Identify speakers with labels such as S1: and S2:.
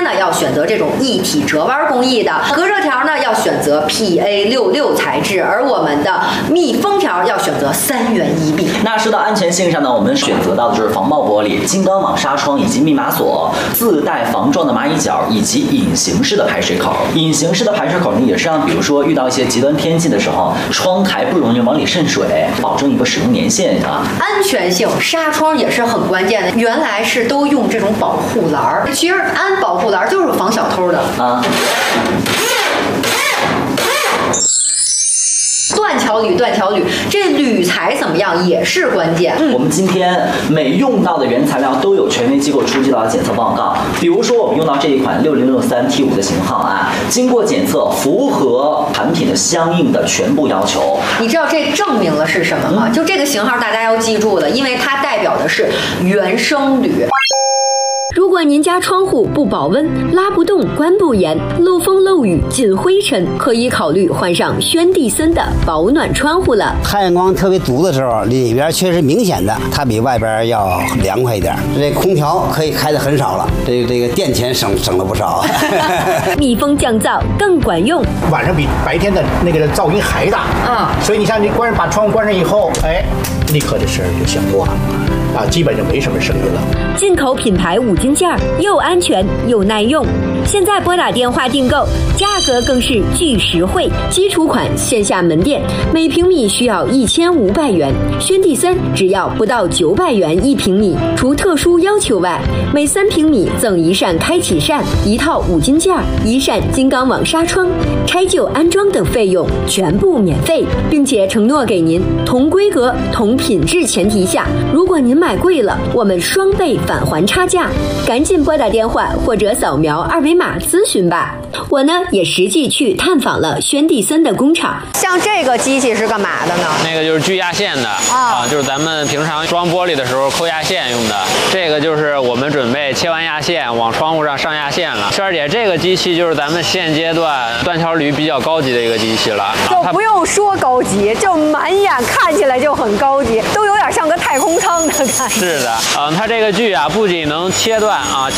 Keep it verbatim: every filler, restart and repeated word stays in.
S1: 呢要选择这种一体折弯工艺的，隔热条呢要选择 P A 六六材质，而我们的密封条要选择三元一币。
S2: 那说到安全性上呢，我们选择到的就是防爆玻璃、金刚网纱窗以及密码锁，自带防撞的蚂蚁脚以及隐形式的排水口。隐形式的排水口呢，也是让比如说遇到一些极端天气的时候，窗台不容易往里渗水，保证一个使用年限啊。
S1: 安全性，纱窗也是很关键的。原来是都用这种保护栏，其实安保护栏就是防小偷的
S2: 啊。
S1: 断桥铝，断桥铝，这铝材怎么样也是关键。
S2: 嗯、我们今天每用到的原材料都有权威机构出具到检测报告。比如说，我们用到这一款六零六三 T 五的型号啊，经过检测符合产品的相应的全部要求。
S1: 你知道这证明了是什么吗？嗯、就这个型号大家要记住了，因为它代表的是原生铝。
S3: 如果您家窗户不保温、拉不动、关不严、漏风漏雨、进灰尘，可以考虑换上轩蒂森的保暖窗户了。
S4: 太阳光特别足的时候，里边确实明显的它比外边要凉快一点。这空调可以开的很少了，这这个电钱省省了不少。
S3: 密封降噪更管用，
S5: 晚上比白天的那个噪音还大啊！所以你像你关把窗户关上以后，哎，立刻这声就响过了。啊，基本就没什么声音了。
S3: 进口品牌五金件又安全又耐用，现在拨打电话订购，价格更是巨实惠。基础款线下门店每平米需要一千五百元，轩蒂森只要不到九百元一平米。除特殊要求外，每三平米赠一扇开启扇、一套五金件、一扇金刚网纱窗，拆旧安装等费用全部免费，并且承诺给您同规格、同品质前提下，如果您买贵了，我们双倍返还差价。赶紧拨打电话或者扫描二维码咨询吧。我呢也实际去探访了轩蒂森的工厂。
S1: 像这个机器是干嘛的呢？
S6: 那个就是锯压线的啊，就是咱们平常装玻璃的时候抠压线用的。这个就是我们准备切完压线往窗户上上压线了。圈儿姐，这个机器就是咱们现阶段断桥铝比较高级的一个机器了。
S1: 就不用说高级，就满眼看起来就很高级，都有点像个太空舱的感觉。
S6: 是的，嗯，它这个锯啊，不仅能切断啊